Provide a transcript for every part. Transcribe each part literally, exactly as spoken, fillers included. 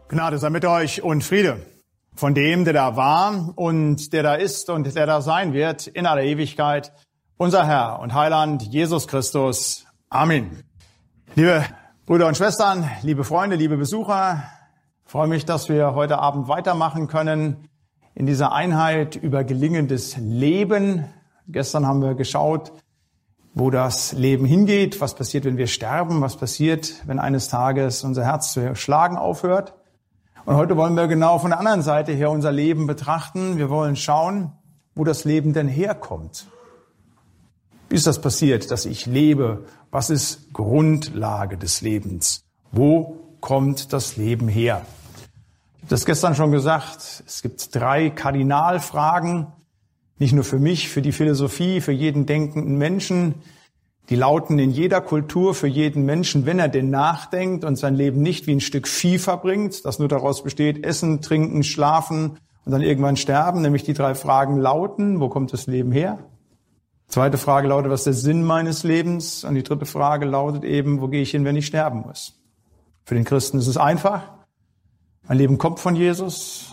Gnade sei mit euch und Friede von dem, der da war und der da ist und der da sein wird in aller Ewigkeit, unser Herr und Heiland Jesus Christus. Amen. Liebe Brüder und Schwestern, liebe Freunde, liebe Besucher, ich freue mich, dass wir heute Abend weitermachen können in dieser Einheit über gelingendes Leben. Gestern haben wir geschaut, wo das Leben hingeht, was passiert, wenn wir sterben, was passiert, wenn eines Tages unser Herz zu schlagen aufhört. Und heute wollen wir genau von der anderen Seite her unser Leben betrachten. Wir wollen schauen, wo das Leben denn herkommt. Wie ist das passiert, dass ich lebe? Was ist Grundlage des Lebens? Wo kommt das Leben her? Ich habe das gestern schon gesagt. Es gibt drei Kardinalfragen, nicht nur für mich, für die Philosophie, für jeden denkenden Menschen. Die lauten in jeder Kultur für jeden Menschen, wenn er denn nachdenkt und sein Leben nicht wie ein Stück Vieh verbringt, das nur daraus besteht, essen, trinken, schlafen und dann irgendwann sterben. Nämlich die drei Fragen lauten, wo kommt das Leben her? Zweite Frage lautet, was ist der Sinn meines Lebens? Und die dritte Frage lautet eben, wo gehe ich hin, wenn ich sterben muss? Für den Christen ist es einfach. Mein Leben kommt von Jesus.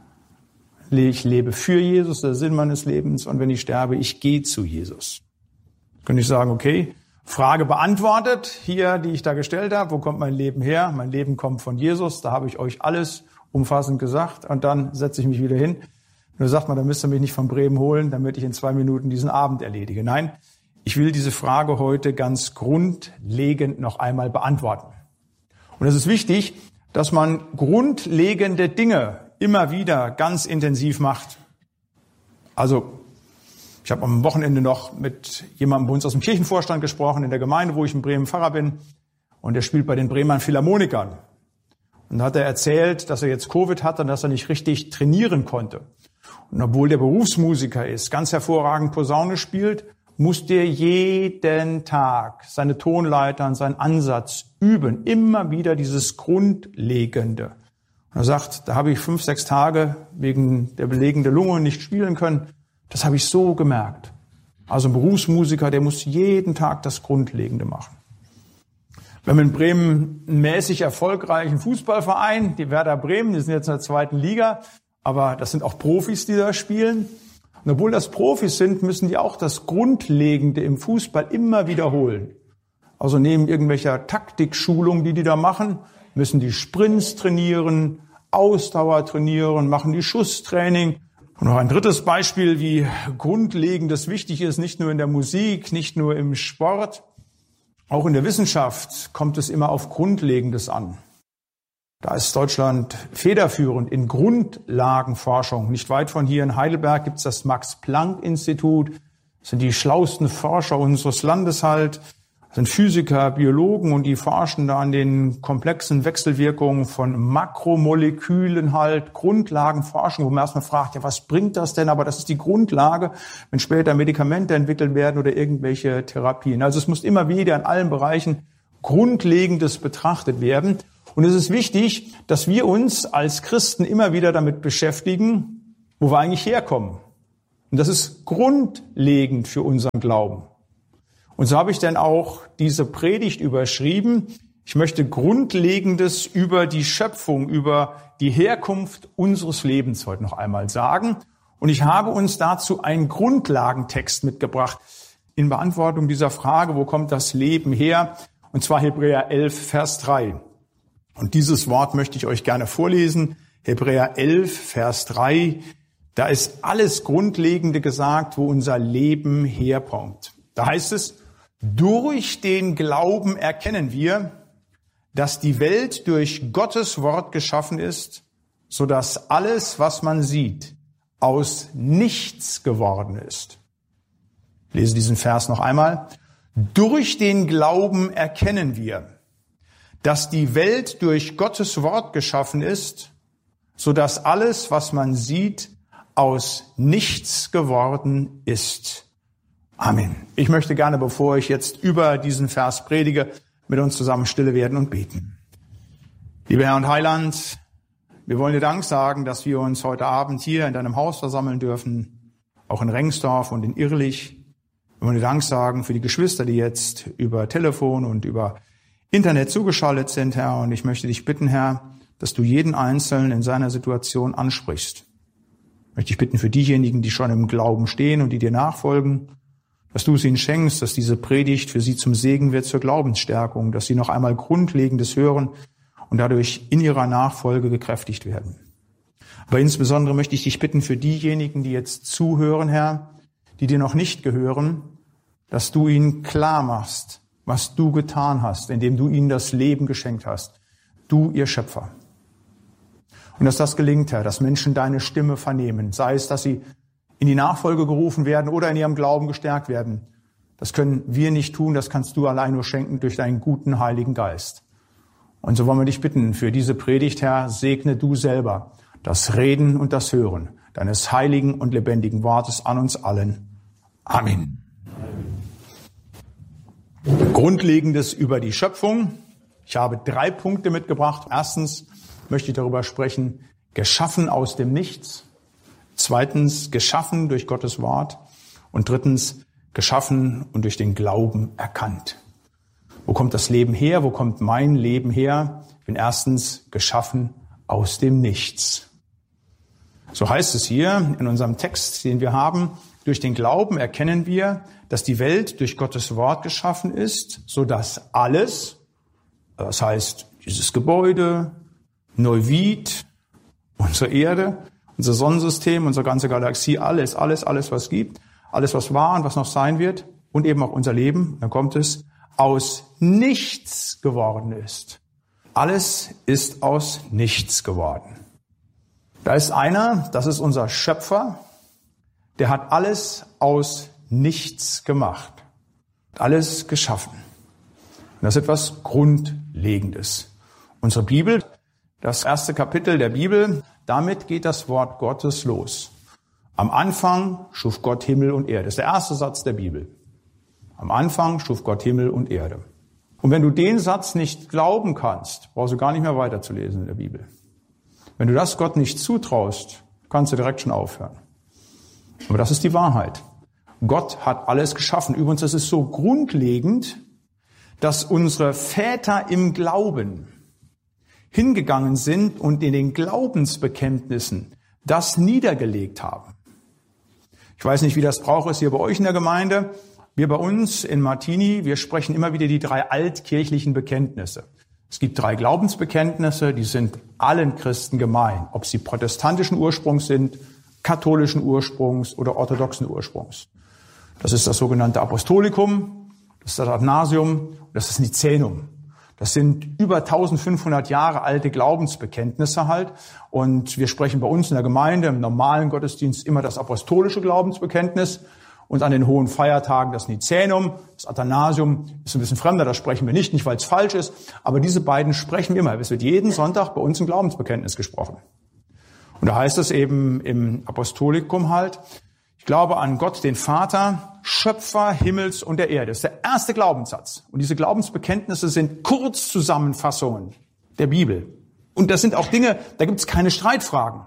Ich lebe für Jesus, der Sinn meines Lebens. Und wenn ich sterbe, ich gehe zu Jesus. Könnte ich sagen, okay, Frage beantwortet, hier, die ich da gestellt habe. Wo kommt mein Leben her? Mein Leben kommt von Jesus. Da habe ich euch alles umfassend gesagt. Und dann setze ich mich wieder hin. Nur sagt man, dann müsst ihr mich nicht von Bremen holen, damit ich in zwei Minuten diesen Abend erledige. Nein, ich will diese Frage heute ganz grundlegend noch einmal beantworten. Und es ist wichtig, dass man grundlegende Dinge immer wieder ganz intensiv macht. Also, ich habe am Wochenende noch mit jemandem bei uns aus dem Kirchenvorstand gesprochen, in der Gemeinde, wo ich in Bremen Pfarrer bin. Und der spielt bei den Bremer Philharmonikern. Und da hat er erzählt, dass er jetzt Covid hat und dass er nicht richtig trainieren konnte. Und obwohl der Berufsmusiker ist, ganz hervorragend Posaune spielt, muss der jeden Tag seine Tonleiter und seinen Ansatz üben. Immer wieder dieses Grundlegende. Und er sagt, da habe ich fünf, sechs Tage wegen der belegenden Lunge nicht spielen können. Das habe ich so gemerkt. Also ein Berufsmusiker, der muss jeden Tag das Grundlegende machen. Wir haben in Bremen einen mäßig erfolgreichen Fußballverein, die Werder Bremen, die sind jetzt in der zweiten Liga, aber das sind auch Profis, die da spielen. Und obwohl das Profis sind, müssen die auch das Grundlegende im Fußball immer wiederholen. Also neben irgendwelcher Taktikschulung, die die da machen, müssen die Sprints trainieren, Ausdauer trainieren, machen die Schusstraining. Und noch ein drittes Beispiel, wie grundlegend das wichtig ist, nicht nur in der Musik, nicht nur im Sport, auch in der Wissenschaft kommt es immer auf Grundlegendes an. Da ist Deutschland federführend in Grundlagenforschung. Nicht weit von hier in Heidelberg gibt es das Max-Planck-Institut. Das sind die schlauesten Forscher unseres Landes halt. Das sind Physiker, Biologen und die forschen da an den komplexen Wechselwirkungen von Makromolekülen halt, Grundlagenforschung, wo man erstmal fragt, ja, was bringt das denn? Aber das ist die Grundlage, wenn später Medikamente entwickelt werden oder irgendwelche Therapien. Also es muss immer wieder in allen Bereichen Grundlegendes betrachtet werden. Und es ist wichtig, dass wir uns als Christen immer wieder damit beschäftigen, wo wir eigentlich herkommen. Und das ist grundlegend für unseren Glauben. Und so habe ich dann auch diese Predigt überschrieben. Ich möchte Grundlegendes über die Schöpfung, über die Herkunft unseres Lebens heute noch einmal sagen. Und ich habe uns dazu einen Grundlagentext mitgebracht in Beantwortung dieser Frage, wo kommt das Leben her? Und zwar Hebräer elf, Vers drei. Und dieses Wort möchte ich euch gerne vorlesen. Hebräer elf, Vers drei. Da ist alles Grundlegende gesagt, wo unser Leben herkommt. Da heißt es, durch den Glauben erkennen wir, dass die Welt durch Gottes Wort geschaffen ist, so dass alles, was man sieht, aus nichts geworden ist. Ich lese diesen Vers noch einmal. Durch den Glauben erkennen wir, dass die Welt durch Gottes Wort geschaffen ist, so dass alles, was man sieht, aus nichts geworden ist. Amen. Ich möchte gerne, bevor ich jetzt über diesen Vers predige, mit uns zusammen stille werden und beten. Lieber Herr und Heiland, wir wollen dir Dank sagen, dass wir uns heute Abend hier in deinem Haus versammeln dürfen, auch in Rengsdorf und in Irrlich. Wir wollen dir Dank sagen für die Geschwister, die jetzt über Telefon und über Internet zugeschaltet sind, Herr. Und ich möchte dich bitten, Herr, dass du jeden Einzelnen in seiner Situation ansprichst. Ich möchte dich bitten für diejenigen, die schon im Glauben stehen und die dir nachfolgen, dass du es ihnen schenkst, dass diese Predigt für sie zum Segen wird, zur Glaubensstärkung, dass sie noch einmal Grundlegendes hören und dadurch in ihrer Nachfolge gekräftigt werden. Aber insbesondere möchte ich dich bitten für diejenigen, die jetzt zuhören, Herr, die dir noch nicht gehören, dass du ihnen klar machst, was du getan hast, indem du ihnen das Leben geschenkt hast. Du, ihr Schöpfer. Und dass das gelingt, Herr, dass Menschen deine Stimme vernehmen, sei es, dass sie in die Nachfolge gerufen werden oder in ihrem Glauben gestärkt werden. Das können wir nicht tun, das kannst du allein nur schenken durch deinen guten Heiligen Geist. Und so wollen wir dich bitten, für diese Predigt, Herr, segne du selber das Reden und das Hören deines heiligen und lebendigen Wortes an uns allen. Amen. Grundlegendes über die Schöpfung. Ich habe drei Punkte mitgebracht. Erstens möchte ich darüber sprechen, geschaffen aus dem Nichts. Zweitens, geschaffen durch Gottes Wort. Und drittens, geschaffen und durch den Glauben erkannt. Wo kommt das Leben her? Wo kommt mein Leben her? Ich bin erstens geschaffen aus dem Nichts. So heißt es hier in unserem Text, den wir haben. Durch den Glauben erkennen wir, dass die Welt durch Gottes Wort geschaffen ist, sodass alles, das heißt dieses Gebäude, Neuwied, unsere Erde, unser Sonnensystem, unsere ganze Galaxie, alles, alles, alles, was es gibt, alles, was war und was noch sein wird und eben auch unser Leben, dann kommt es, aus nichts geworden ist. Alles ist aus nichts geworden. Da ist einer, das ist unser Schöpfer, der hat alles aus nichts gemacht, alles geschaffen. Und das ist etwas Grundlegendes. Unsere Bibel, das erste Kapitel der Bibel, damit geht das Wort Gottes los. Am Anfang schuf Gott Himmel und Erde. Das ist der erste Satz der Bibel. Am Anfang schuf Gott Himmel und Erde. Und wenn du den Satz nicht glauben kannst, brauchst du gar nicht mehr weiterzulesen in der Bibel. Wenn du das Gott nicht zutraust, kannst du direkt schon aufhören. Aber das ist die Wahrheit. Gott hat alles geschaffen. Übrigens, das ist so grundlegend, dass unsere Väter im Glauben hingegangen sind und in den Glaubensbekenntnissen das niedergelegt haben. Ich weiß nicht, wie das Brauch ist hier bei euch in der Gemeinde. Wir bei uns in Martini, wir sprechen immer wieder die drei altkirchlichen Bekenntnisse. Es gibt drei Glaubensbekenntnisse, die sind allen Christen gemein, ob sie protestantischen Ursprungs sind, katholischen Ursprungs oder orthodoxen Ursprungs. Das ist das sogenannte Apostolikum, das ist das Athanasium und das ist das Nizänum. Das sind über eintausendfünfhundert Jahre alte Glaubensbekenntnisse halt. Und wir sprechen bei uns in der Gemeinde im normalen Gottesdienst immer das apostolische Glaubensbekenntnis und an den hohen Feiertagen das Nizänum. Das Athanasium ist ein bisschen fremder, das sprechen wir nicht, nicht weil es falsch ist. Aber diese beiden sprechen wir immer. Es wird jeden Sonntag bei uns im Glaubensbekenntnis gesprochen. Und da heißt es eben im Apostolikum halt, ich glaube an Gott, den Vater, Schöpfer Himmels und der Erde. Das ist der erste Glaubenssatz. Und diese Glaubensbekenntnisse sind Kurzzusammenfassungen der Bibel. Und das sind auch Dinge, da gibt es keine Streitfragen.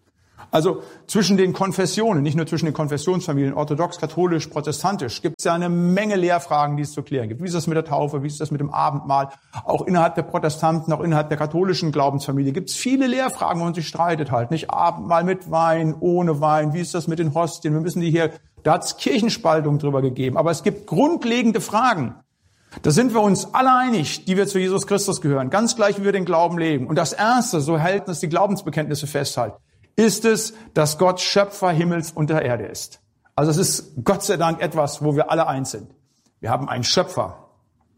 Also zwischen den Konfessionen, nicht nur zwischen den Konfessionsfamilien, orthodox, katholisch, protestantisch, gibt es ja eine Menge Lehrfragen, die es zu klären gibt. Wie ist das mit der Taufe? Wie ist das mit dem Abendmahl? Auch innerhalb der Protestanten, auch innerhalb der katholischen Glaubensfamilie gibt es viele Lehrfragen und sich streitet halt. Nicht Abendmahl mit Wein, ohne Wein. Wie ist das mit den Hostien? Wir müssen die hier, da hat es Kirchenspaltung drüber gegeben. Aber es gibt grundlegende Fragen. Da sind wir uns alle einig, die wir zu Jesus Christus gehören. Ganz gleich, wie wir den Glauben leben. Und das Erste, so halten es die Glaubensbekenntnisse festhalten, ist es, dass Gott Schöpfer Himmels und der Erde ist. Also es ist Gott sei Dank etwas, wo wir alle eins sind. Wir haben einen Schöpfer.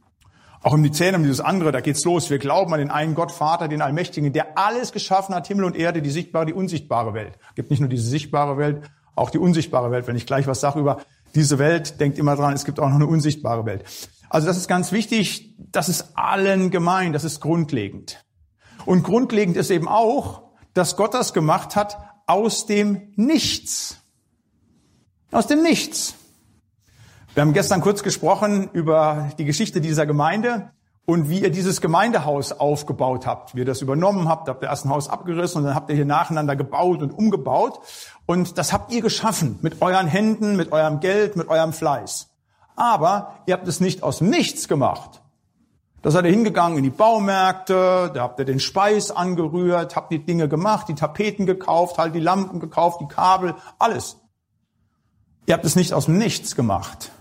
Auch im Nizänum, dieses andere, da geht's los. Wir glauben an den einen Gott, Vater, den Allmächtigen, der alles geschaffen hat, Himmel und Erde, die sichtbare, die unsichtbare Welt. Es gibt nicht nur diese sichtbare Welt, auch die unsichtbare Welt. Wenn ich gleich was sage über diese Welt, denkt immer dran, es gibt auch noch eine unsichtbare Welt. Also das ist ganz wichtig, das ist allen gemein, das ist grundlegend. Und grundlegend ist eben auch, dass Gott das gemacht hat aus dem Nichts. Aus dem Nichts. Wir haben gestern kurz gesprochen über die Geschichte dieser Gemeinde und wie ihr dieses Gemeindehaus aufgebaut habt, wie ihr das übernommen habt, habt ihr erst ein Haus abgerissen und dann habt ihr hier nacheinander gebaut und umgebaut. Und das habt ihr geschaffen mit euren Händen, mit eurem Geld, mit eurem Fleiß. Aber ihr habt es nicht aus dem Nichts gemacht, Da seid ihr hingegangen in die Baumärkte, da habt ihr den Speis angerührt, habt die Dinge gemacht, die Tapeten gekauft, halt die Lampen gekauft, die Kabel, alles. Ihr habt es nicht aus dem Nichts gemacht.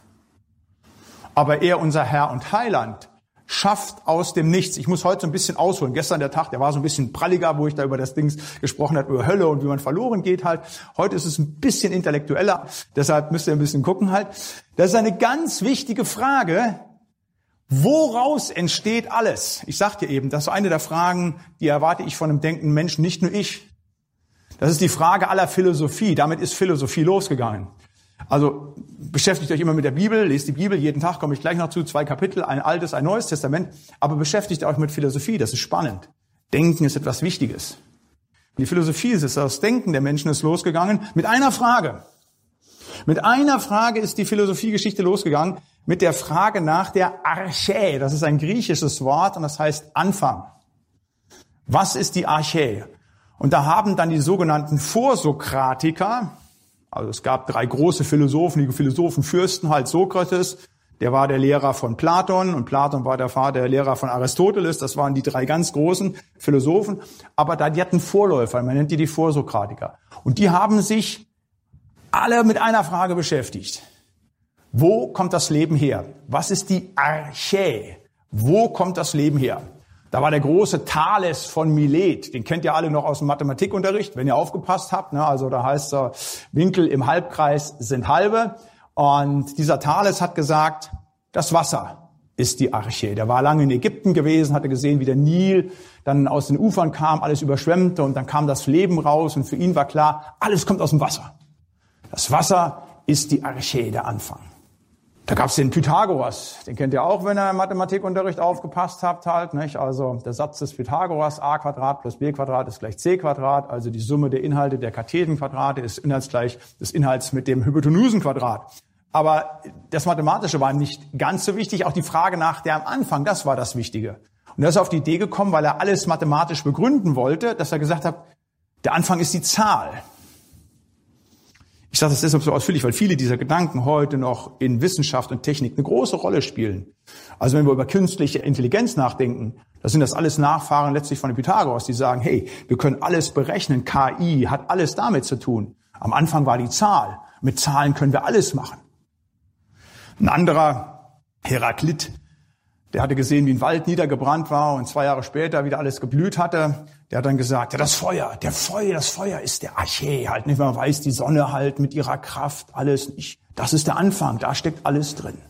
Aber er, unser Herr und Heiland, schafft aus dem Nichts. Ich muss heute so ein bisschen ausholen. Gestern der Tag, der war so ein bisschen pralliger, wo ich da über das Ding gesprochen habe, über Hölle und wie man verloren geht halt. Heute ist es ein bisschen intellektueller, deshalb müsst ihr ein bisschen gucken halt. Das ist eine ganz wichtige Frage. Woraus entsteht alles? Ich sagte eben, das ist eine der Fragen, die erwarte ich von einem denkenden Menschen, nicht nur ich. Das ist die Frage aller Philosophie. Damit ist Philosophie losgegangen. Also beschäftigt euch immer mit der Bibel, lest die Bibel, jeden Tag komme ich gleich noch zu, zwei Kapitel, ein altes, ein neues Testament, aber beschäftigt euch mit Philosophie, das ist spannend. Denken ist etwas Wichtiges. Die Philosophie ist es, das Denken der Menschen ist losgegangen mit einer Frage. Mit einer Frage ist die Philosophiegeschichte losgegangen, mit der Frage nach der Archä. Das ist ein griechisches Wort und das heißt Anfang. Was ist die Archä? Und da haben dann die sogenannten Vorsokratiker, also es gab drei große Philosophen, die Philosophenfürsten, halt Sokrates, der war der Lehrer von Platon und Platon war der Vater, der Lehrer von Aristoteles, das waren die drei ganz großen Philosophen, aber da, die hatten Vorläufer, man nennt die die Vorsokratiker. Und die haben sich alle mit einer Frage beschäftigt. Wo kommt das Leben her? Was ist die Archä? Wo kommt das Leben her? Da war der große Thales von Milet, den kennt ihr alle noch aus dem Mathematikunterricht, wenn ihr aufgepasst habt. Ne? Also da heißt er, Winkel im Halbkreis sind halbe. Und dieser Thales hat gesagt, das Wasser ist die Archä. Der war lange in Ägypten gewesen, hatte gesehen, wie der Nil dann aus den Ufern kam, alles überschwemmte und dann kam das Leben raus. Und für ihn war klar, alles kommt aus dem Wasser. Das Wasser ist die Archä, der Anfang. Da gab's den Pythagoras, den kennt ihr auch, wenn ihr im Mathematikunterricht aufgepasst habt halt, nicht? Also der Satz des Pythagoras, a Quadrat plus b Quadrat ist gleich c Quadrat, also die Summe der Inhalte der Kathetenquadrate ist inhaltsgleich des Inhalts mit dem Hypotenusenquadrat. Aber das Mathematische war nicht ganz so wichtig, auch die Frage nach der am Anfang, das war das Wichtige. Und er ist auf die Idee gekommen, weil er alles mathematisch begründen wollte, dass er gesagt hat, der Anfang ist die Zahl. Ich sage das deshalb so ausführlich, weil viele dieser Gedanken heute noch in Wissenschaft und Technik eine große Rolle spielen. Also wenn wir über künstliche Intelligenz nachdenken, da sind das alles Nachfahren letztlich von den Pythagoras, die sagen, hey, wir können alles berechnen, K I hat alles damit zu tun. Am Anfang war die Zahl, mit Zahlen können wir alles machen. Ein anderer, Heraklit, der hatte gesehen, wie ein Wald niedergebrannt war und zwei Jahre später wieder alles geblüht hatte. Der hat dann gesagt, ja, das Feuer, der Feuer, das Feuer ist der Archä, halt nicht, man weiß, die Sonne halt mit ihrer Kraft, alles nicht. Das ist der Anfang, da steckt alles drin.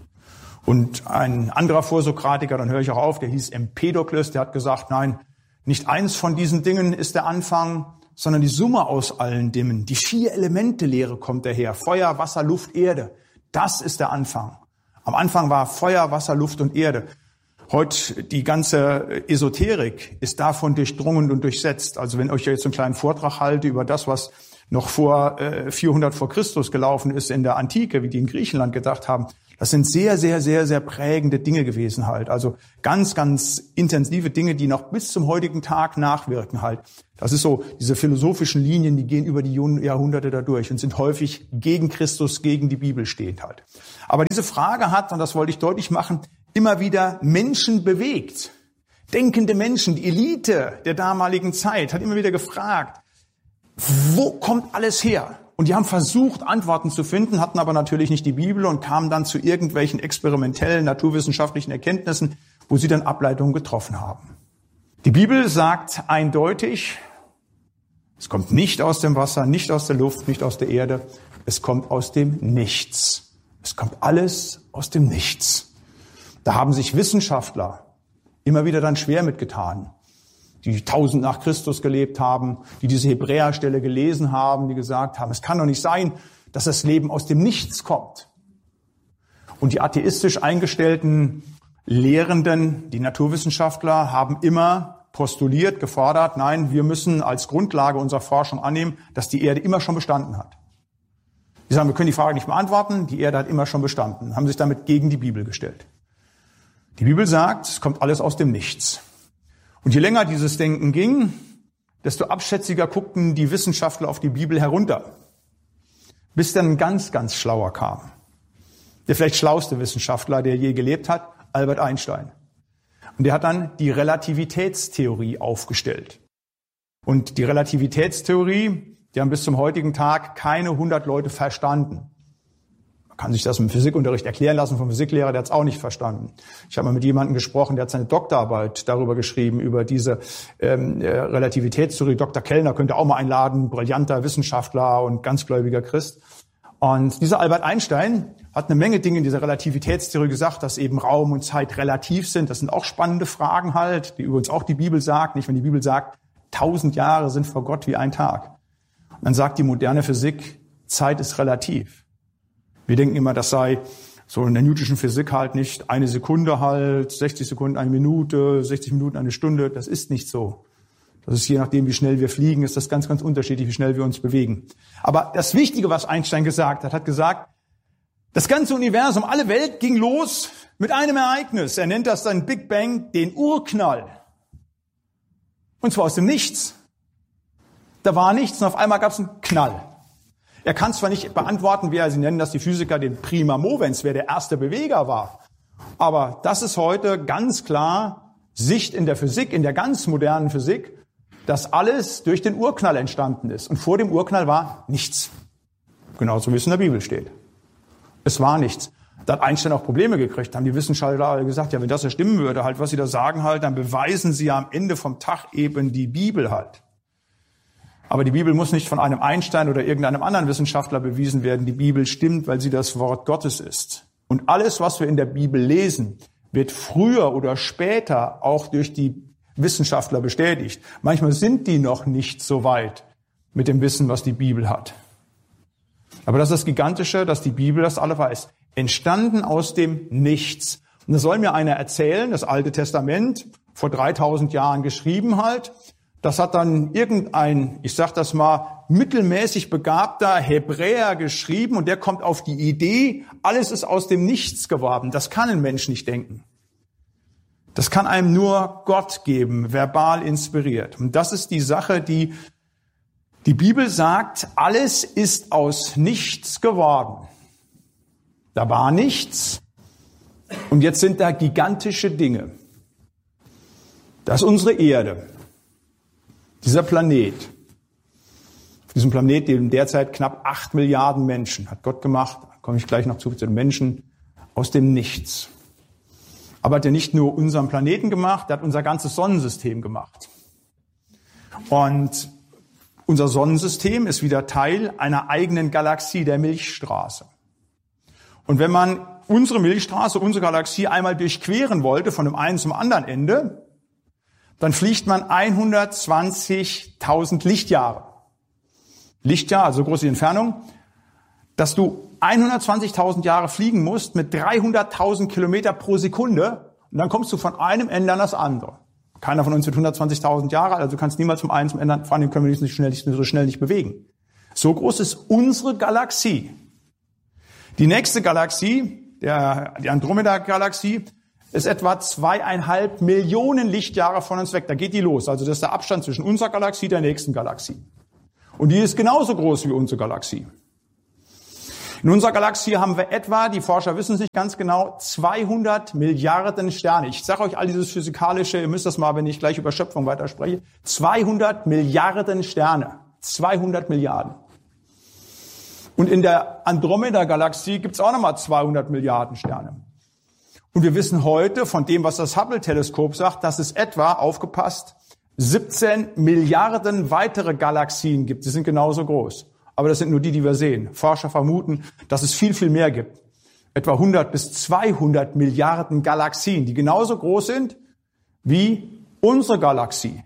Und ein anderer Vorsokratiker, dann höre ich auch auf, der hieß Empedokles, der hat gesagt, nein, nicht eins von diesen Dingen ist der Anfang, sondern die Summe aus allen Dingen. Die vier Elemente-Lehre kommt daher, Feuer, Wasser, Luft, Erde. Das ist der Anfang. Am Anfang war Feuer, Wasser, Luft und Erde. Heute die ganze Esoterik ist davon durchdrungen und durchsetzt. Also wenn ich jetzt einen kleinen Vortrag halte über das, was noch vor äh, vierhundert vor Christus gelaufen ist in der Antike, wie die in Griechenland gedacht haben, das sind sehr, sehr, sehr, sehr prägende Dinge gewesen halt. Also ganz, ganz intensive Dinge, die noch bis zum heutigen Tag nachwirken halt. Das ist so, diese philosophischen Linien, die gehen über die Jahrhunderte da durch und sind häufig gegen Christus, gegen die Bibel stehend halt. Aber diese Frage hat, und das wollte ich deutlich machen, immer wieder Menschen bewegt. Denkende Menschen, die Elite der damaligen Zeit hat immer wieder gefragt, wo kommt alles her? Und die haben versucht, Antworten zu finden, hatten aber natürlich nicht die Bibel und kamen dann zu irgendwelchen experimentellen, naturwissenschaftlichen Erkenntnissen, wo sie dann Ableitungen getroffen haben. Die Bibel sagt eindeutig, es kommt nicht aus dem Wasser, nicht aus der Luft, nicht aus der Erde, es kommt aus dem Nichts. Es kommt alles aus dem Nichts. Da haben sich Wissenschaftler immer wieder dann schwer mitgetan, die tausend nach Christus gelebt haben, die diese Hebräerstelle gelesen haben, die gesagt haben, es kann doch nicht sein, dass das Leben aus dem Nichts kommt. Und die atheistisch eingestellten Lehrenden, die Naturwissenschaftler, haben immer postuliert, gefordert, nein, wir müssen als Grundlage unserer Forschung annehmen, dass die Erde immer schon bestanden hat. Die sagen, wir können die Frage nicht beantworten, die Erde hat immer schon bestanden, haben sich damit gegen die Bibel gestellt. Die Bibel sagt, es kommt alles aus dem Nichts. Und je länger dieses Denken ging, desto abschätziger guckten die Wissenschaftler auf die Bibel herunter. Bis dann ein ganz, ganz Schlauer kam. Der vielleicht schlauste Wissenschaftler, der je gelebt hat, Albert Einstein. Und der hat dann die Relativitätstheorie aufgestellt. Und die Relativitätstheorie, die haben bis zum heutigen Tag keine hundert Leute verstanden. Man kann sich das im Physikunterricht erklären lassen vom Physiklehrer, der hat es auch nicht verstanden. Ich habe mal mit jemandem gesprochen, der hat seine Doktorarbeit darüber geschrieben, über diese ähm, Relativitätstheorie. Doktor Kellner könnte auch mal einladen, brillanter Wissenschaftler und ganzgläubiger Christ. Und dieser Albert Einstein hat eine Menge Dinge in dieser Relativitätstheorie gesagt, dass eben Raum und Zeit relativ sind. Das sind auch spannende Fragen halt, die übrigens auch die Bibel sagt. Nicht, wenn die Bibel sagt, tausend Jahre sind vor Gott wie ein Tag. Und dann sagt die moderne Physik, Zeit ist relativ. Wir denken immer, das sei so in der newtonschen Physik halt nicht eine Sekunde halt, sechzig Sekunden eine Minute, sechzig Minuten eine Stunde. Das ist nicht so. Das ist je nachdem, wie schnell wir fliegen, ist das ganz, ganz unterschiedlich, wie schnell wir uns bewegen. Aber das Wichtige, was Einstein gesagt hat, hat gesagt, das ganze Universum, alle Welt ging los mit einem Ereignis. Er nennt das dann Big Bang, den Urknall. Und zwar aus dem Nichts. Da war nichts und auf einmal gab es einen Knall. Er kann zwar nicht beantworten, wer, sie nennen das die Physiker, den Prima Movens, wer der erste Beweger war. Aber das ist heute ganz klar Sicht in der Physik, in der ganz modernen Physik, dass alles durch den Urknall entstanden ist. Und vor dem Urknall war nichts. Genauso wie es in der Bibel steht. Es war nichts. Da hat Einstein auch Probleme gekriegt. Da haben die Wissenschaftler alle gesagt, ja, wenn das ja stimmen würde, halt, was sie da sagen halt, dann beweisen sie ja am Ende vom Tag eben die Bibel halt. Aber die Bibel muss nicht von einem Einstein oder irgendeinem anderen Wissenschaftler bewiesen werden. Die Bibel stimmt, weil sie das Wort Gottes ist. Und alles, was wir in der Bibel lesen, wird früher oder später auch durch die Wissenschaftler bestätigt. Manchmal sind die noch nicht so weit mit dem Wissen, was die Bibel hat. Aber das ist das Gigantische, dass die Bibel das alle weiß. Entstanden aus dem Nichts. Und das soll mir einer erzählen, das Alte Testament, vor dreitausend Jahren geschrieben halt. Das hat dann irgendein, ich sag das mal, mittelmäßig begabter Hebräer geschrieben und der kommt auf die Idee, alles ist aus dem Nichts geworden. Das kann ein Mensch nicht denken. Das kann einem nur Gott geben, verbal inspiriert. Und das ist die Sache, die die Bibel sagt, alles ist aus nichts geworden. Da war nichts und jetzt sind da gigantische Dinge. Das ist unsere Erde. Dieser Planet, auf diesem Planet leben derzeit knapp acht Milliarden Menschen, hat Gott gemacht, da komme ich gleich noch zu, zu den Menschen, aus dem Nichts. Aber hat er nicht nur unseren Planeten gemacht, er hat unser ganzes Sonnensystem gemacht. Und unser Sonnensystem ist wieder Teil einer eigenen Galaxie, der Milchstraße. Und wenn man unsere Milchstraße, unsere Galaxie einmal durchqueren wollte, von dem einen zum anderen Ende, dann fliegt man hundertzwanzigtausend Lichtjahre. Lichtjahr, also so groß die Entfernung, dass du hundertzwanzigtausend Jahre fliegen musst mit dreihunderttausend Kilometer pro Sekunde und dann kommst du von einem Ende an das andere. Keiner von uns wird hundertzwanzigtausend Jahre alt, also du kannst niemals vom einen zum anderen, vor allem können wir uns nicht schnell, nicht so schnell nicht bewegen. So groß ist unsere Galaxie. Die nächste Galaxie, der, die Andromeda-Galaxie, ist etwa zweieinhalb Millionen Lichtjahre von uns weg. Da geht die los. Also das ist der Abstand zwischen unserer Galaxie und der nächsten Galaxie. Und die ist genauso groß wie unsere Galaxie. In unserer Galaxie haben wir etwa, die Forscher wissen es nicht ganz genau, zweihundert Milliarden Sterne. Ich sage euch all dieses Physikalische, ihr müsst das mal, wenn ich gleich über Schöpfung weiterspreche. zweihundert Milliarden Sterne. zweihundert Milliarden. Und in der Andromeda-Galaxie gibt es auch nochmal zweihundert Milliarden Sterne. Und wir wissen heute von dem, was das Hubble-Teleskop sagt, dass es etwa, aufgepasst, siebzehn Milliarden weitere Galaxien gibt. Sie sind genauso groß. Aber das sind nur die, die wir sehen. Forscher vermuten, dass es viel, viel mehr gibt. Etwa hundert bis zweihundert Milliarden Galaxien, die genauso groß sind wie unsere Galaxie.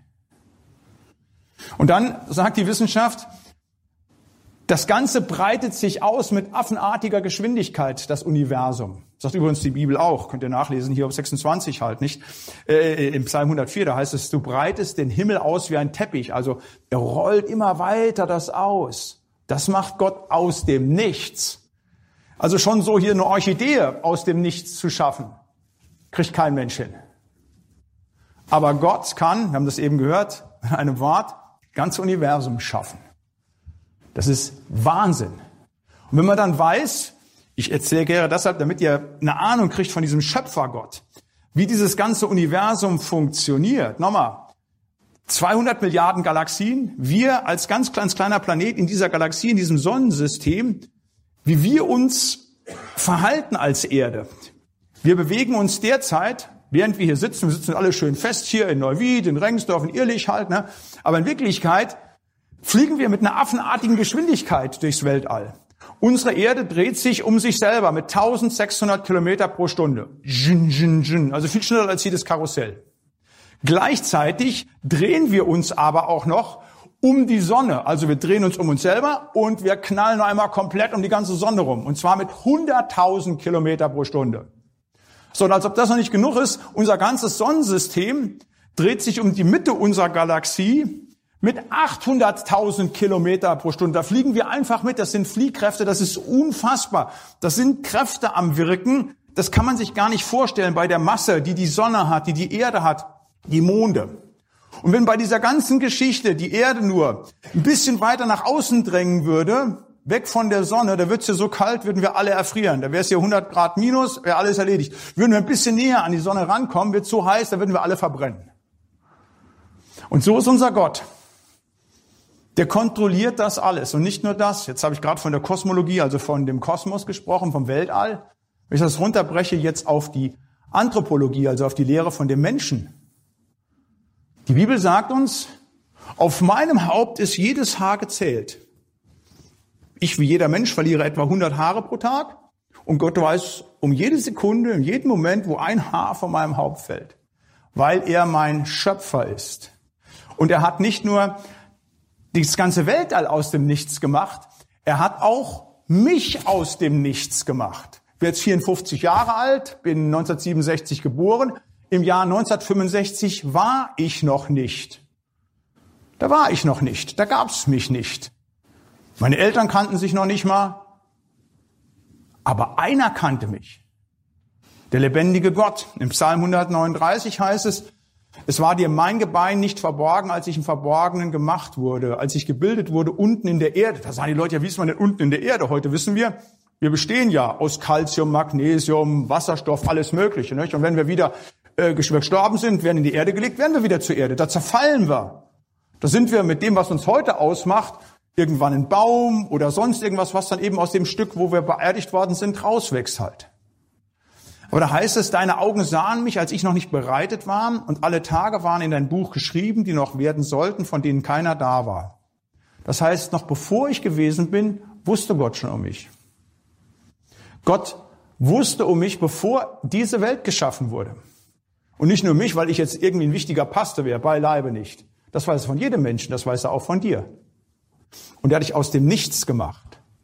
Und dann sagt die Wissenschaft, das Ganze breitet sich aus mit affenartiger Geschwindigkeit, das Universum. Sagt übrigens die Bibel auch, könnt ihr nachlesen, hier auf sechsundzwanzig halt, nicht? Äh, im Psalm hundertvier, da heißt es, du breitest den Himmel aus wie ein Teppich. Also er rollt immer weiter das aus. Das macht Gott aus dem Nichts. Also schon so hier eine Orchidee aus dem Nichts zu schaffen, kriegt kein Mensch hin. Aber Gott kann, wir haben das eben gehört, in einem Wort, das ganze Universum schaffen. Das ist Wahnsinn. Und wenn man dann weiß, ich erzähle gerne deshalb, damit ihr eine Ahnung kriegt von diesem Schöpfergott, wie dieses ganze Universum funktioniert. Nochmal, zweihundert Milliarden Galaxien, wir als ganz, ganz kleiner Planet in dieser Galaxie, in diesem Sonnensystem, wie wir uns verhalten als Erde. Wir bewegen uns derzeit, während wir hier sitzen, wir sitzen alle schön fest hier in Neuwied, in Rengsdorf, in Irlich halt, ne? Aber in Wirklichkeit fliegen wir mit einer affenartigen Geschwindigkeit durchs Weltall. Unsere Erde dreht sich um sich selber mit eintausendsechshundert Kilometer pro Stunde. Also viel schneller als jedes Karussell. Gleichzeitig drehen wir uns aber auch noch um die Sonne. Also wir drehen uns um uns selber und wir knallen einmal komplett um die ganze Sonne rum. Und zwar mit hunderttausend Kilometer pro Stunde. So, und als ob das noch nicht genug ist, unser ganzes Sonnensystem dreht sich um die Mitte unserer Galaxie mit achthunderttausend Kilometer pro Stunde. Da fliegen wir einfach mit. Das sind Fliehkräfte, das ist unfassbar. Das sind Kräfte am Wirken. Das kann man sich gar nicht vorstellen bei der Masse, die die Sonne hat, die die Erde hat. Die Monde. Und wenn bei dieser ganzen Geschichte die Erde nur ein bisschen weiter nach außen drängen würde, weg von der Sonne, da wird es ja so kalt, würden wir alle erfrieren. Da wäre es hier hundert Grad minus, wäre alles erledigt. Würden wir ein bisschen näher an die Sonne rankommen, wird es so heiß, da würden wir alle verbrennen. Und so ist unser Gott. Der kontrolliert das alles. Und nicht nur das. Jetzt habe ich gerade von der Kosmologie, also von dem Kosmos gesprochen, vom Weltall. Wenn ich das runterbreche jetzt auf die Anthropologie, also auf die Lehre von dem Menschen. Die Bibel sagt uns, auf meinem Haupt ist jedes Haar gezählt. Ich wie jeder Mensch verliere etwa hundert Haare pro Tag und Gott weiß um jede Sekunde, in jedem Moment, wo ein Haar von meinem Haupt fällt, weil er mein Schöpfer ist. Und er hat nicht nur das ganze Weltall aus dem Nichts gemacht, er hat auch mich aus dem Nichts gemacht. Ich bin jetzt vierundfünfzig Jahre alt, bin neunzehnhundertsiebenundsechzig geboren. Im Jahr neunzehnhundertfünfundsechzig war ich noch nicht. Da war ich noch nicht. Da gab's mich nicht. Meine Eltern kannten sich noch nicht mal. Aber einer kannte mich. Der lebendige Gott. Im Psalm hundertneununddreißig heißt es, es war dir mein Gebein nicht verborgen, als ich im Verborgenen gemacht wurde, als ich gebildet wurde unten in der Erde. Da sagen die Leute, ja, wie ist man denn unten in der Erde? Heute wissen wir, wir bestehen ja aus Calcium, Magnesium, Wasserstoff, alles Mögliche. Nicht? Und wenn wir wieder äh, gestorben sind, werden in die Erde gelegt, werden wir wieder zur Erde. Da zerfallen wir. Da sind wir mit dem, was uns heute ausmacht, irgendwann ein Baum oder sonst irgendwas, was dann eben aus dem Stück, wo wir beerdigt worden sind, rauswächst halt. Aber da heißt es, deine Augen sahen mich, als ich noch nicht bereitet war, und alle Tage waren in dein Buch geschrieben, die noch werden sollten, von denen keiner da war. Das heißt, noch bevor ich gewesen bin, wusste Gott schon um mich. Gott wusste um mich, bevor diese Welt geschaffen wurde. Und nicht nur mich, weil ich jetzt irgendwie ein wichtiger Pastor wäre, beileibe nicht. Das weiß er von jedem Menschen, das weiß er auch von dir. Und er hat dich aus dem Nichts gemacht.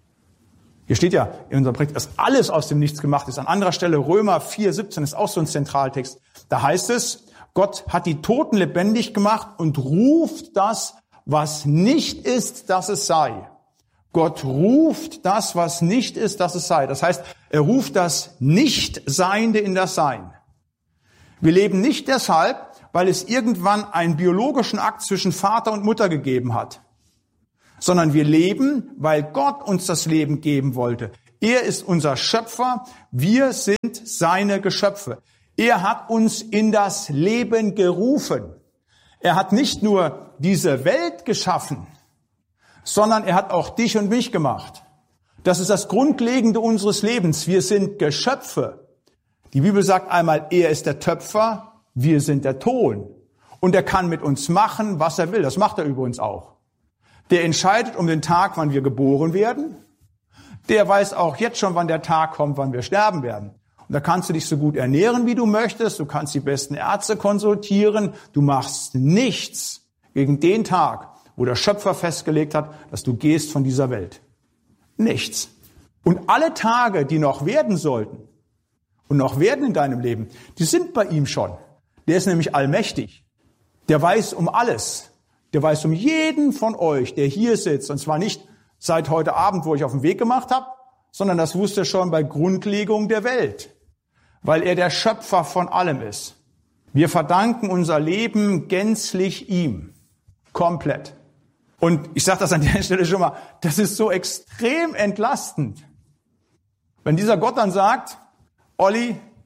Hier steht ja in unserem Projekt, dass alles aus dem Nichts gemacht ist. An anderer Stelle, Römer vier siebzehn ist auch so ein Zentraltext. Da heißt es, Gott hat die Toten lebendig gemacht und ruft das, was nicht ist, dass es sei. Gott ruft das, was nicht ist, dass es sei. Das heißt, er ruft das Nichtseiende in das Sein. Wir leben nicht deshalb, weil es irgendwann einen biologischen Akt zwischen Vater und Mutter gegeben hat, sondern wir leben, weil Gott uns das Leben geben wollte. Er ist unser Schöpfer, wir sind seine Geschöpfe. Er hat uns in das Leben gerufen. Er hat nicht nur diese Welt geschaffen, sondern er hat auch dich und mich gemacht. Das ist das Grundlegende unseres Lebens. Wir sind Geschöpfe. Die Bibel sagt einmal, er ist der Töpfer, wir sind der Ton. Und er kann mit uns machen, was er will. Das macht er übrigens auch. Der entscheidet um den Tag, wann wir geboren werden. Der weiß auch jetzt schon, wann der Tag kommt, wann wir sterben werden. Und da kannst du dich so gut ernähren, wie du möchtest. Du kannst die besten Ärzte konsultieren. Du machst nichts gegen den Tag, wo der Schöpfer festgelegt hat, dass du gehst von dieser Welt. Nichts. Und alle Tage, die noch werden sollten und noch werden in deinem Leben, die sind bei ihm schon. Der ist nämlich allmächtig. Der weiß um alles. Der weiß um jeden von euch, der hier sitzt. Und zwar nicht seit heute Abend, wo ich auf den Weg gemacht habe, sondern das wusste er schon bei Grundlegung der Welt, weil er der Schöpfer von allem ist. Wir verdanken unser Leben gänzlich ihm. Komplett. Und ich sage das an der Stelle schon mal, das ist so extrem entlastend. Wenn dieser Gott dann sagt, Olli,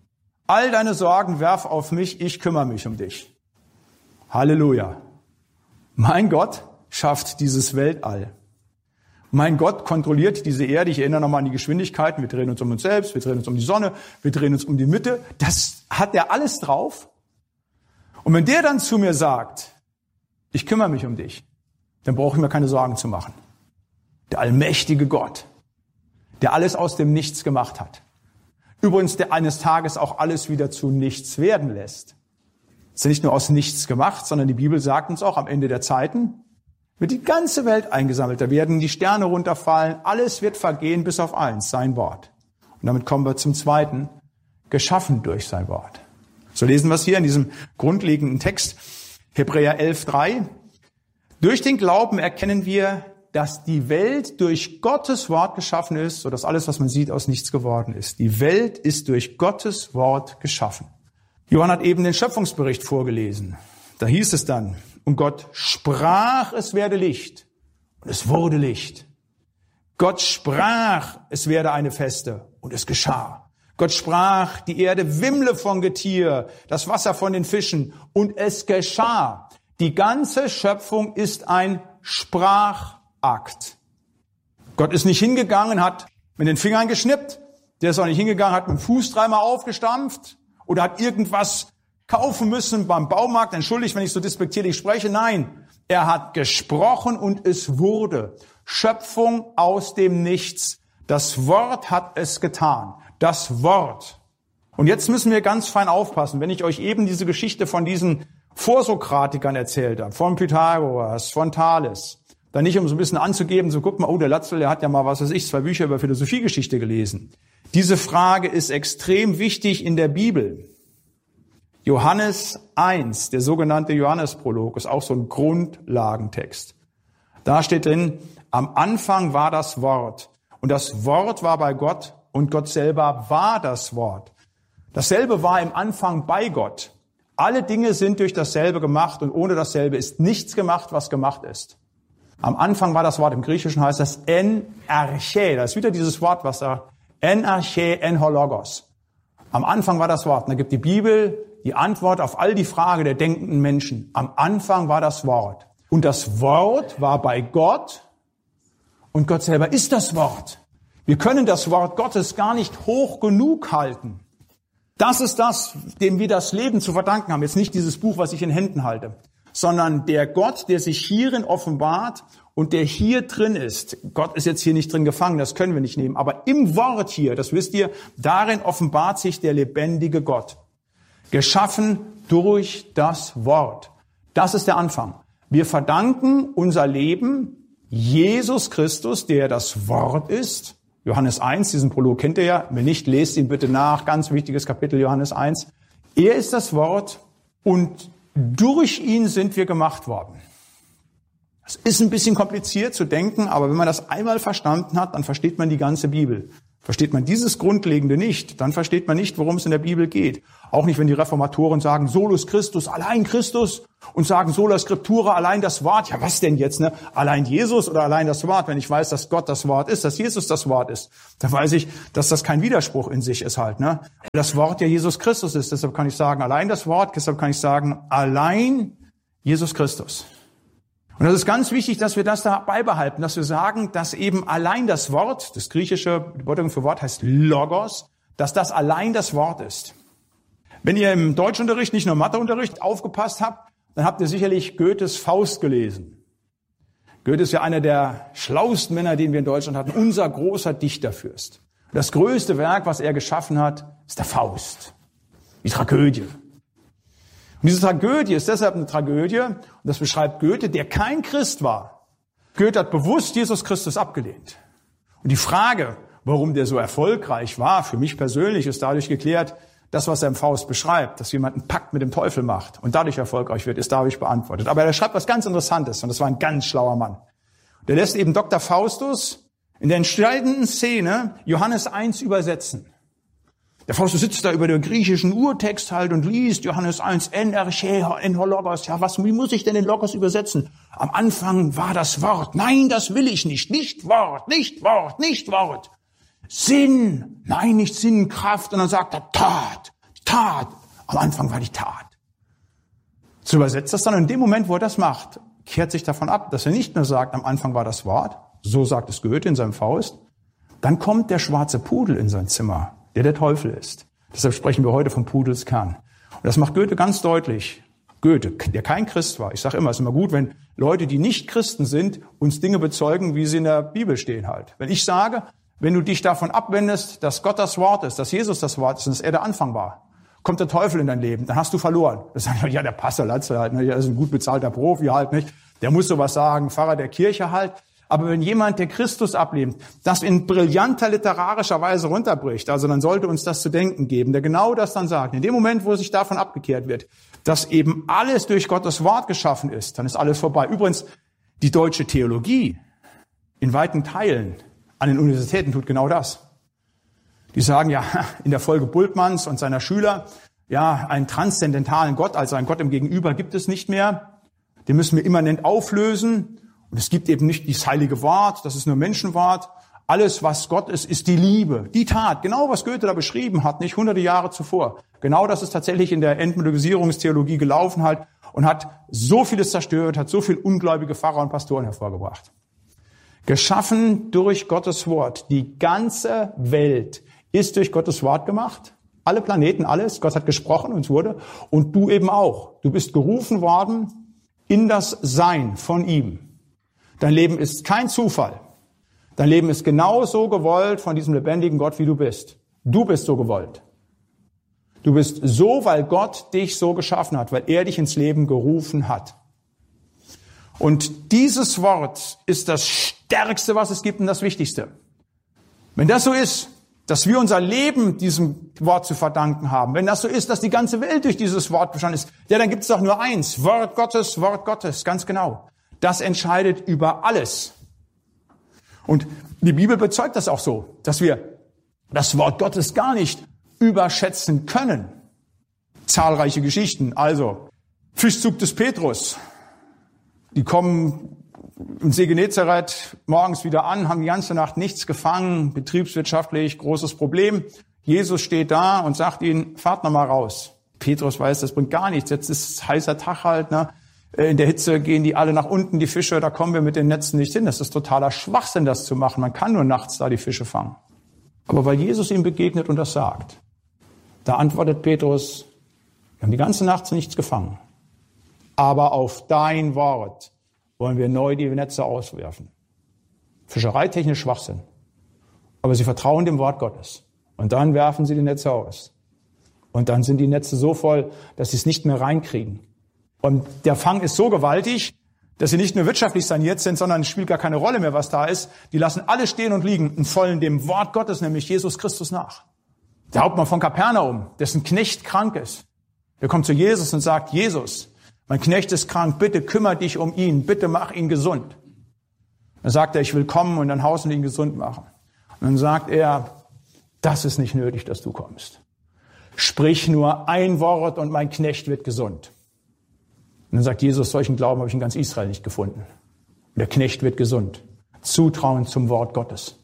All deine Sorgen werf auf mich, ich kümmere mich um dich. Halleluja. Mein Gott schafft dieses Weltall. Mein Gott kontrolliert diese Erde. Ich erinnere nochmal an die Geschwindigkeiten. Wir drehen uns um uns selbst, wir drehen uns um die Sonne, wir drehen uns um die Mitte. Das hat er alles drauf. Und wenn der dann zu mir sagt, ich kümmere mich um dich, dann brauche ich mir keine Sorgen zu machen. Der allmächtige Gott, der alles aus dem Nichts gemacht hat. Übrigens, der eines Tages auch alles wieder zu nichts werden lässt. Es ist ja nicht nur aus nichts gemacht, sondern die Bibel sagt uns auch, am Ende der Zeiten wird die ganze Welt eingesammelt. Da werden die Sterne runterfallen. Alles wird vergehen bis auf eins, sein Wort. Und damit kommen wir zum Zweiten, geschaffen durch sein Wort. So lesen wir es hier in diesem grundlegenden Text, Hebräer elf drei. Durch den Glauben erkennen wir, dass die Welt durch Gottes Wort geschaffen ist, sodass alles, was man sieht, aus nichts geworden ist. Die Welt ist durch Gottes Wort geschaffen. Johann hat eben den Schöpfungsbericht vorgelesen. Da hieß es dann, und Gott sprach, es werde Licht. Und es wurde Licht. Gott sprach, es werde eine Feste. Und es geschah. Gott sprach, die Erde wimmle von Getier, das Wasser von den Fischen. Und es geschah. Die ganze Schöpfung ist ein Sprachakt. Gott ist nicht hingegangen, hat mit den Fingern geschnippt. Der ist auch nicht hingegangen, hat mit dem Fuß dreimal aufgestampft oder hat irgendwas kaufen müssen beim Baumarkt. Entschuldigt, wenn ich so despektierlich spreche. Nein, er hat gesprochen und es wurde. Schöpfung aus dem Nichts. Das Wort hat es getan. Das Wort. Und jetzt müssen wir ganz fein aufpassen. Wenn ich euch eben diese Geschichte von diesen Vorsokratikern erzählt habe, von Pythagoras, von Thales, dann nicht, um so ein bisschen anzugeben, so guck mal, oh, der Latzel, der hat ja mal, was weiß ich, zwei Bücher über Philosophiegeschichte gelesen. Diese Frage ist extrem wichtig in der Bibel. Johannes eins, der sogenannte Johannesprolog, ist auch so ein Grundlagentext. Da steht drin, am Anfang war das Wort und das Wort war bei Gott und Gott selber war das Wort. Dasselbe war im Anfang bei Gott. Alle Dinge sind durch dasselbe gemacht und ohne dasselbe ist nichts gemacht, was gemacht ist. Am Anfang war das Wort, im Griechischen heißt das en arche. Das ist wieder dieses Wort, was da, en arche, en hologos. Am Anfang war das Wort. Und da gibt die Bibel die Antwort auf all die Fragen der denkenden Menschen. Am Anfang war das Wort. Und das Wort war bei Gott und Gott selber ist das Wort. Wir können das Wort Gottes gar nicht hoch genug halten. Das ist das, dem wir das Leben zu verdanken haben. Jetzt nicht dieses Buch, was ich in Händen halte, sondern der Gott, der sich hierin offenbart und der hier drin ist. Gott ist jetzt hier nicht drin gefangen, das können wir nicht nehmen. Aber im Wort hier, das wisst ihr, darin offenbart sich der lebendige Gott. Geschaffen durch das Wort. Das ist der Anfang. Wir verdanken unser Leben Jesus Christus, der das Wort ist. Johannes eins, diesen Prolog kennt ihr ja. Wenn nicht, lest ihn bitte nach. Ganz wichtiges Kapitel, Johannes eins. Er ist das Wort und durch ihn sind wir gemacht worden. Es ist ein bisschen kompliziert zu denken, aber wenn man das einmal verstanden hat, dann versteht man die ganze Bibel. Versteht man dieses Grundlegende nicht, dann versteht man nicht, worum es in der Bibel geht. Auch nicht, wenn die Reformatoren sagen, solus Christus, allein Christus, und sagen sola scriptura, allein das Wort. Ja, was denn jetzt, ne? Allein Jesus oder allein das Wort? Wenn ich weiß, dass Gott das Wort ist, dass Jesus das Wort ist, dann weiß ich, dass das kein Widerspruch in sich ist halt, ne? Das Wort ja Jesus Christus ist, deshalb kann ich sagen, allein das Wort, deshalb kann ich sagen, allein Jesus Christus. Und das ist ganz wichtig, dass wir das da beibehalten, dass wir sagen, dass eben allein das Wort, das griechische Bedeutung für Wort heißt Logos, dass das allein das Wort ist. Wenn ihr im Deutschunterricht, nicht nur im Matheunterricht, aufgepasst habt, dann habt ihr sicherlich Goethes Faust gelesen. Goethe ist ja einer der schlauesten Männer, den wir in Deutschland hatten, unser großer Dichterfürst. Das größte Werk, was er geschaffen hat, ist der Faust, die Tragödie. Und diese Tragödie ist deshalb eine Tragödie, und das beschreibt Goethe, der kein Christ war. Goethe hat bewusst Jesus Christus abgelehnt. Und die Frage, warum der so erfolgreich war, für mich persönlich ist dadurch geklärt, das, was er im Faust beschreibt, dass jemand einen Pakt mit dem Teufel macht und dadurch erfolgreich wird, ist dadurch beantwortet. Aber er schreibt was ganz Interessantes, und das war ein ganz schlauer Mann. Der lässt eben Doktor Faustus in der entscheidenden Szene Johannes eins übersetzen. Der Faustus sitzt da über den griechischen Urtext halt und liest Johannes eins, en arche, en hologos. Ja, was, wie muss ich denn den Logos übersetzen? Am Anfang war das Wort. Nein, das will ich nicht. Nicht Wort, nicht Wort, nicht Wort. Sinn. Nein, nicht Sinn, Kraft. Und dann sagt er Tat. Die Tat. Am Anfang war die Tat. So übersetzt das dann. Und in dem Moment, wo er das macht, kehrt sich davon ab, dass er nicht nur sagt, am Anfang war das Wort, so sagt es Goethe in seinem Faust. Dann kommt der schwarze Pudel in sein Zimmer, der der Teufel ist. Deshalb sprechen wir heute vom Pudels Kern. Und das macht Goethe ganz deutlich. Goethe, der kein Christ war. Ich sage immer, es ist immer gut, wenn Leute, die nicht Christen sind, uns Dinge bezeugen, wie sie in der Bibel stehen halt. Wenn ich sage, wenn du dich davon abwendest, dass Gott das Wort ist, dass Jesus das Wort ist und dass er der Anfang war, kommt der Teufel in dein Leben, dann hast du verloren. Das sagt ja, der Pastor Latze halt, ne, der ist ein gut bezahlter Profi halt, nicht? Der muss sowas sagen, Pfarrer der Kirche halt. Aber wenn jemand, der Christus ablehnt, das in brillanter literarischer Weise runterbricht, also dann sollte uns das zu denken geben, der genau das dann sagt. In dem Moment, wo sich davon abgekehrt wird, dass eben alles durch Gottes Wort geschaffen ist, dann ist alles vorbei. Übrigens, die deutsche Theologie in weiten Teilen an den Universitäten tut genau das. Die sagen ja in der Folge Bultmanns und seiner Schüler, ja, einen transzendentalen Gott, also einen Gott im Gegenüber gibt es nicht mehr. Den müssen wir immanent auflösen. Und es gibt eben nicht das heilige Wort, das ist nur Menschenwort. Alles, was Gott ist, ist die Liebe, die Tat. Genau, was Goethe da beschrieben hat, nicht hunderte Jahre zuvor. Genau das ist tatsächlich in der Entmythologisierungstheologie gelaufen halt und hat so vieles zerstört, hat so viel ungläubige Pfarrer und Pastoren hervorgebracht. Geschaffen durch Gottes Wort. Die ganze Welt ist durch Gottes Wort gemacht. Alle Planeten, alles. Gott hat gesprochen und es wurde. Und du eben auch. Du bist gerufen worden in das Sein von ihm. Dein Leben ist kein Zufall. Dein Leben ist genauso gewollt von diesem lebendigen Gott, wie du bist. Du bist so gewollt. Du bist so, weil Gott dich so geschaffen hat, weil er dich ins Leben gerufen hat. Und dieses Wort ist das Stärkste, was es gibt und das Wichtigste. Wenn das so ist, dass wir unser Leben diesem Wort zu verdanken haben, wenn das so ist, dass die ganze Welt durch dieses Wort bestanden ist, ja, dann gibt es doch nur eins, Wort Gottes, Wort Gottes, ganz genau. Das entscheidet über alles. Und die Bibel bezeugt das auch so, dass wir das Wort Gottes gar nicht überschätzen können. Zahlreiche Geschichten, also Fischzug des Petrus. Die kommen im See Genezareth morgens wieder an, haben die ganze Nacht nichts gefangen, betriebswirtschaftlich großes Problem. Jesus steht da und sagt ihnen, fahrt noch mal raus. Petrus weiß, das bringt gar nichts, jetzt ist heißer Tag halt, ne? In der Hitze gehen die alle nach unten, die Fische, da kommen wir mit den Netzen nicht hin. Das ist totaler Schwachsinn, das zu machen. Man kann nur nachts da die Fische fangen. Aber weil Jesus ihm begegnet und das sagt, da antwortet Petrus, wir haben die ganze Nacht nichts gefangen. Aber auf dein Wort wollen wir neu die Netze auswerfen. Fischereitechnisch Schwachsinn. Aber sie vertrauen dem Wort Gottes. Und dann werfen sie die Netze aus. Und dann sind die Netze so voll, dass sie es nicht mehr reinkriegen. Und der Fang ist so gewaltig, dass sie nicht nur wirtschaftlich saniert sind, sondern es spielt gar keine Rolle mehr, was da ist. Die lassen alle stehen und liegen und folgen dem Wort Gottes, nämlich Jesus Christus, nach. Der Hauptmann von Kapernaum, dessen Knecht krank ist, der kommt zu Jesus und sagt, Jesus, mein Knecht ist krank, bitte kümmere dich um ihn, bitte mach ihn gesund. Dann sagt er, ich will kommen und dann Haus und ihn gesund machen. Und dann sagt er, das ist nicht nötig, dass du kommst. Sprich nur ein Wort und mein Knecht wird gesund. Und dann sagt Jesus, solchen Glauben habe ich in ganz Israel nicht gefunden. Der Knecht wird gesund. Zutrauen zum Wort Gottes.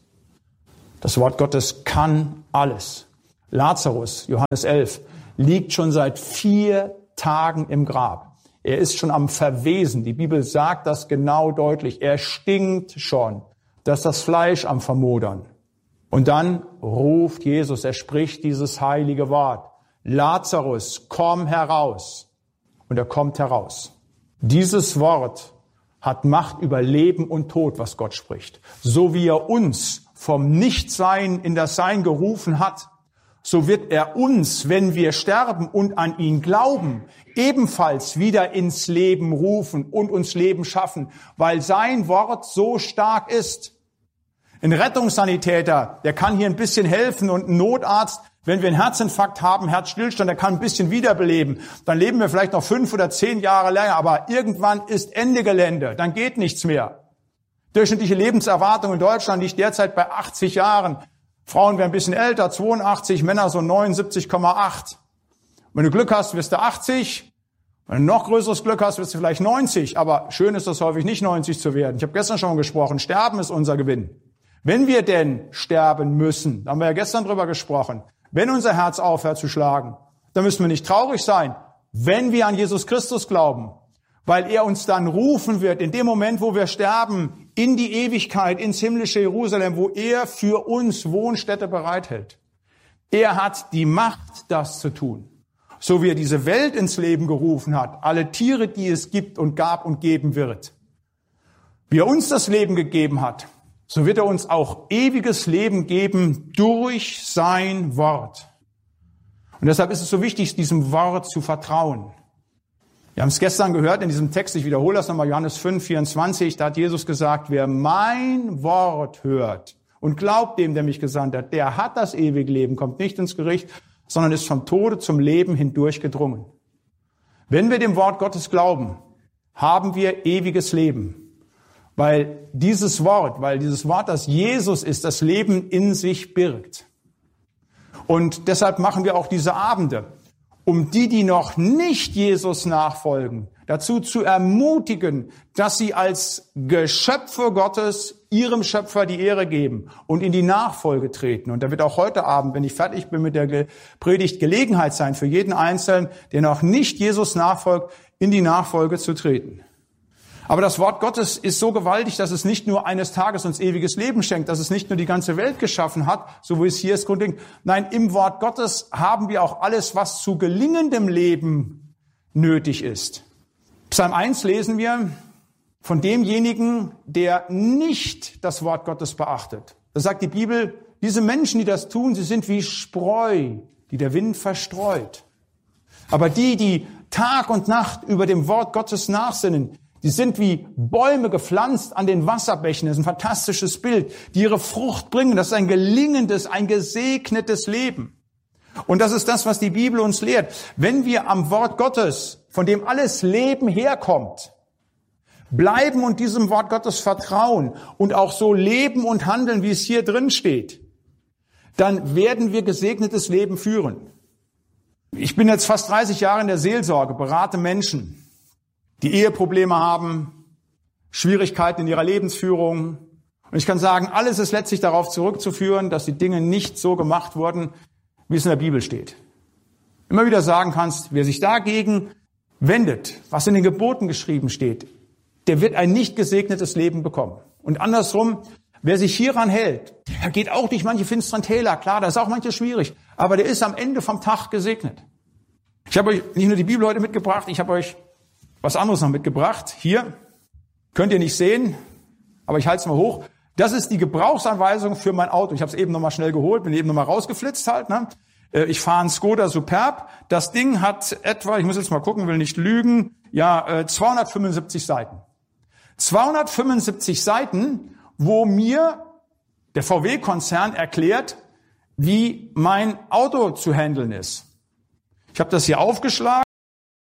Das Wort Gottes kann alles. Lazarus, Johannes elf, liegt schon seit vier Tagen im Grab. Er ist schon am Verwesen. Die Bibel sagt das genau deutlich. Er stinkt schon. Das ist das Fleisch am Vermodern. Und dann ruft Jesus, er spricht dieses heilige Wort. Lazarus, komm heraus. Und er kommt heraus. Dieses Wort hat Macht über Leben und Tod, was Gott spricht. So wie er uns vom Nichtsein in das Sein gerufen hat, so wird er uns, wenn wir sterben und an ihn glauben, ebenfalls wieder ins Leben rufen und uns Leben schaffen, weil sein Wort so stark ist. Ein Rettungssanitäter, der kann hier ein bisschen helfen, und ein Notarzt, wenn wir einen Herzinfarkt haben, Herzstillstand, der kann ein bisschen wiederbeleben. Dann leben wir vielleicht noch fünf oder zehn Jahre länger, aber irgendwann ist Ende Gelände, dann geht nichts mehr. Durchschnittliche Lebenserwartung in Deutschland liegt derzeit bei achtzig Jahren. Frauen werden ein bisschen älter, zweiundachtzig, Männer so neunundsiebzig Komma acht. Wenn du Glück hast, wirst du achtzig. Wenn du noch größeres Glück hast, wirst du vielleicht neunzig. Aber schön ist das häufig nicht, neunzig zu werden. Ich habe gestern schon gesprochen, Sterben ist unser Gewinn. Wenn wir denn sterben müssen, da haben wir ja gestern drüber gesprochen, wenn unser Herz aufhört zu schlagen, dann müssen wir nicht traurig sein, wenn wir an Jesus Christus glauben, weil er uns dann rufen wird, in dem Moment, wo wir sterben, in die Ewigkeit, ins himmlische Jerusalem, wo er für uns Wohnstätte bereithält. Er hat die Macht, das zu tun. So wie er diese Welt ins Leben gerufen hat, alle Tiere, die es gibt und gab und geben wird. Wie er uns das Leben gegeben hat, so wird er uns auch ewiges Leben geben durch sein Wort. Und deshalb ist es so wichtig, diesem Wort zu vertrauen. Wir haben es gestern gehört in diesem Text, ich wiederhole das nochmal, Johannes fünf, vierundzwanzig, da hat Jesus gesagt, wer mein Wort hört und glaubt dem, der mich gesandt hat, der hat das ewige Leben, kommt nicht ins Gericht, sondern ist vom Tode zum Leben hindurch gedrungen. Wenn wir dem Wort Gottes glauben, haben wir ewiges Leben. Weil dieses Wort, weil dieses Wort, das Jesus ist, das Leben in sich birgt. Und deshalb machen wir auch diese Abende, um die, die noch nicht Jesus nachfolgen, dazu zu ermutigen, dass sie als Geschöpfe Gottes ihrem Schöpfer die Ehre geben und in die Nachfolge treten. Und da wird auch heute Abend, wenn ich fertig bin mit der Predigt, Gelegenheit sein für jeden Einzelnen, der noch nicht Jesus nachfolgt, in die Nachfolge zu treten. Aber das Wort Gottes ist so gewaltig, dass es nicht nur eines Tages uns ewiges Leben schenkt, dass es nicht nur die ganze Welt geschaffen hat, so wie es hier ist grundlegend. Nein, im Wort Gottes haben wir auch alles, was zu gelingendem Leben nötig ist. Psalm eins lesen wir von demjenigen, der nicht das Wort Gottes beachtet. Da sagt die Bibel, diese Menschen, die das tun, sie sind wie Spreu, die der Wind verstreut. Aber die, die Tag und Nacht über dem Wort Gottes nachsinnen, die sind wie Bäume gepflanzt an den Wasserbächen. Das ist ein fantastisches Bild, die ihre Frucht bringen. Das ist ein gelingendes, ein gesegnetes Leben. Und das ist das, was die Bibel uns lehrt. Wenn wir am Wort Gottes, von dem alles Leben herkommt, bleiben und diesem Wort Gottes vertrauen und auch so leben und handeln, wie es hier drin steht, dann werden wir gesegnetes Leben führen. Ich bin jetzt fast dreißig Jahre in der Seelsorge, berate Menschen, die Eheprobleme haben, Schwierigkeiten in ihrer Lebensführung. Und ich kann sagen, alles ist letztlich darauf zurückzuführen, dass die Dinge nicht so gemacht wurden, wie es in der Bibel steht. Immer wieder sagen kannst, wer sich dagegen wendet, was in den Geboten geschrieben steht, der wird ein nicht gesegnetes Leben bekommen. Und andersrum, wer sich hieran hält, der geht auch durch manche finsteren Täler. Klar, da ist auch manches schwierig, aber der ist am Ende vom Tag gesegnet. Ich habe euch nicht nur die Bibel heute mitgebracht, ich habe euch was anderes noch mitgebracht. Hier könnt ihr nicht sehen, aber ich halte es mal hoch. Das ist die Gebrauchsanweisung für mein Auto. Ich habe es eben noch mal schnell geholt, bin eben noch mal rausgeflitzt halt. Ne? Ich fahre einen Skoda Superb. Das Ding hat etwa, ich muss jetzt mal gucken, will nicht lügen, ja zweihundertfünfundsiebzig Seiten. zweihundertfünfundsiebzig Seiten, wo mir der V W-Konzern erklärt, wie mein Auto zu handeln ist. Ich habe das hier aufgeschlagen.